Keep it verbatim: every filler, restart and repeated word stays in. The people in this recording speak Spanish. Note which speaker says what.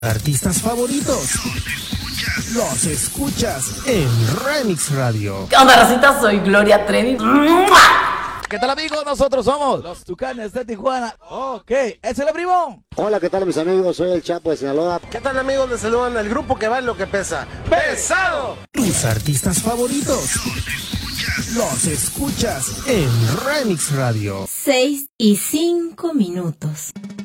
Speaker 1: Artistas favoritos. Los escuchas en Remix Radio.
Speaker 2: ¿Qué onda, racita? Soy Gloria Trevi.
Speaker 3: ¿Qué tal, amigos? Nosotros somos los Tucanes de Tijuana. Ok, ¿es el primo?
Speaker 4: Hola, ¿qué tal, mis amigos? Soy el Chapo de Sinaloa.
Speaker 5: ¿Qué tal, amigos? Les saludan el grupo que vale lo que pesa. ¡Pesado!
Speaker 1: Tus artistas favoritos. Los escuchas en Remix Radio.
Speaker 6: Seis y cinco minutos.